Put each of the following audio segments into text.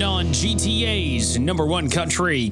Weekend on GTA's number one country,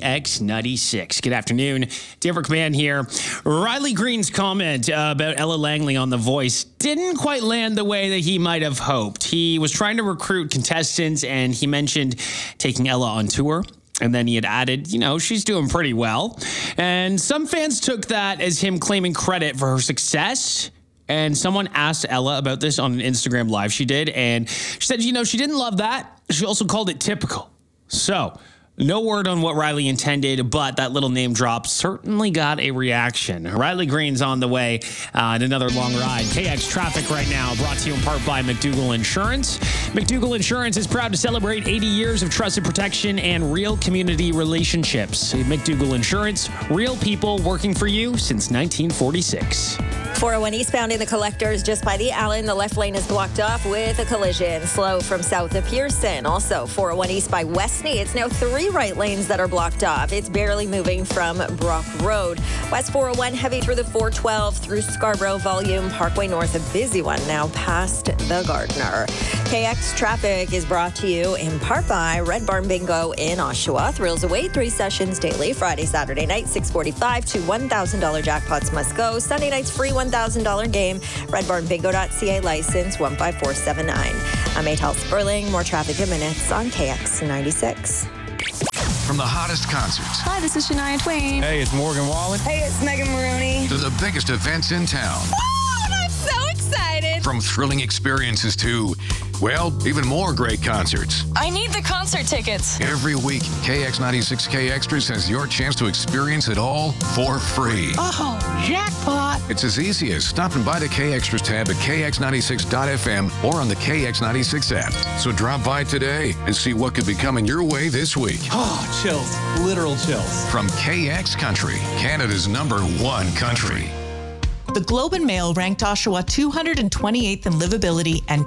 KX96. Good afternoon. Dave Rickman here. Riley Green's comment about Ella Langley on The Voice didn't quite land the way that he might have hoped. He was trying to recruit contestants, and he mentioned taking Ella on tour. And then he had added, she's doing pretty well. And some fans took that as him claiming credit for her success. And someone asked Ella about this on an Instagram live she did. And she said, she didn't love that. She also called it typical. So no word on what Riley intended, but that little name drop certainly got a reaction. Riley Green's on the way in another long ride. KX Traffic right now, brought to you in part by McDougall Insurance. McDougall Insurance is proud to celebrate 80 years of trusted protection and real community relationships. McDougall Insurance, real people working for you since 1946. 401 eastbound in the Collectors just by the Allen. The left lane is blocked off with a collision. Slow from south of Pearson. Also 401 east by Westney. It's now 3 right lanes that are blocked off. It's barely moving from Brock Road. West 401 heavy through the 412 through Scarborough. Volume Parkway North, a busy one now past the Gardner. KX Traffic is brought to you in part by Red Barn Bingo in Oshawa. Thrills await 3 sessions daily. Friday, Saturday night, $645 to $1,000 jackpots must go. Sunday night's free $1,000 game. RedBarnBingo.ca license 15479. I'm Atal Sperling. More traffic in minutes on KX 96. From the hottest concerts. Hi, this is Shania Twain. Hey, it's Morgan Wallen. Hey, it's Megan Maroney. To the biggest events in town. Oh, I'm so excited. From thrilling experiences to, even more great concerts. I need the concert tickets. Every week, KX96K Extras has your chance to experience it all for free. Oh, jackpot. It's as easy as stopping by the K Extras tab at KX96.FM or on the KX96 app. So drop by today and see what could be coming your way this week. Oh, chills. Literal chills. From KX Country, Canada's number one country. The Globe and Mail ranked Oshawa 228th in livability and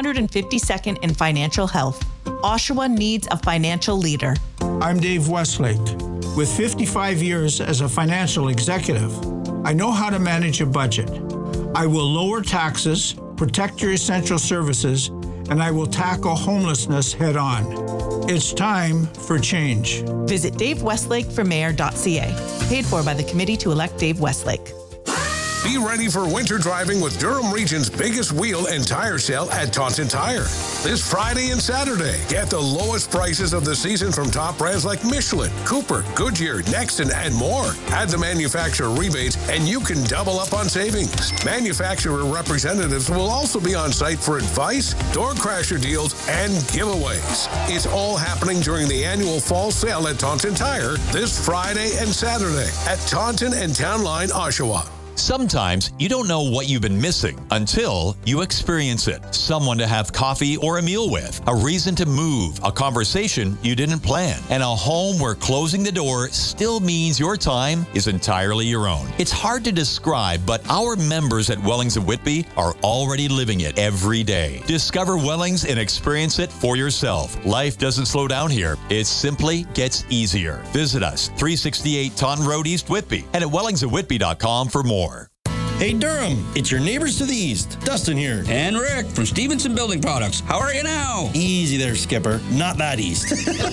252nd in financial health. Oshawa needs a financial leader. I'm Dave Westlake. With 55 years as a financial executive, I know how to manage a budget. I will lower taxes, protect your essential services, and I will tackle homelessness head on. It's time for change. Visit davewestlakeformayor.ca. Paid for by the committee to elect Dave Westlake. Be ready for winter driving with Durham Region's biggest wheel and tire sale at Taunton Tire. This Friday and Saturday, get the lowest prices of the season from top brands like Michelin, Cooper, Goodyear, Nexton, and more. Add the manufacturer rebates, and you can double up on savings. Manufacturer representatives will also be on site for advice, door crasher deals, and giveaways. It's all happening during the annual fall sale at Taunton Tire this Friday and Saturday at Taunton and Town Line, Oshawa. Sometimes you don't know what you've been missing until you experience it. Someone to have coffee or a meal with, a reason to move, a conversation you didn't plan, and a home where closing the door still means your time is entirely your own. It's hard to describe, but our members at Wellings of Whitby are already living it every day. Discover Wellings and experience it for yourself. Life doesn't slow down here. It simply gets easier. Visit us, 368 Taunton Road, East Whitby, and at wellingsofwhitby.com for more. Hey Durham, it's your neighbors to the east. Dustin here. And Rick from Stevenson Building Products. How are you now? Easy there, Skipper. Not that east.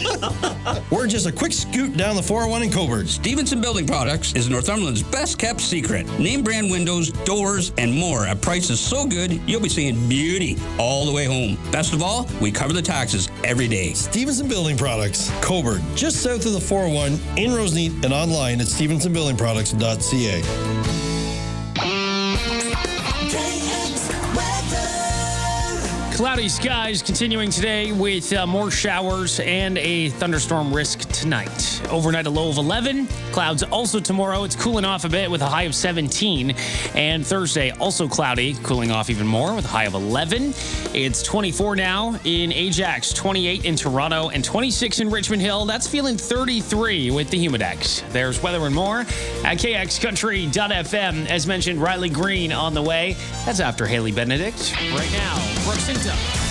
We're just a quick scoot down the 401 in Cobourg. Stevenson Building Products is Northumberland's best kept secret. Name brand windows, doors, and more at prices so good you'll be seeing beauty all the way home. Best of all, we cover the taxes every day. Stevenson Building Products, Cobourg, just south of the 401 in Roseneath and online at stevensonbuildingproducts.ca. Cloudy skies continuing today with more showers and a thunderstorm risk tonight. Overnight, a low of 11. Clouds also tomorrow. It's cooling off a bit with a high of 17. And Thursday, also cloudy, cooling off even more with a high of 11. It's 24 now in Ajax, 28 in Toronto, and 26 in Richmond Hill. That's feeling 33 with the Humidex. There's weather and more at KXCountry.fm. As mentioned, Riley Green on the way. That's after Haley Benedict. Right now, Brooke Sinta.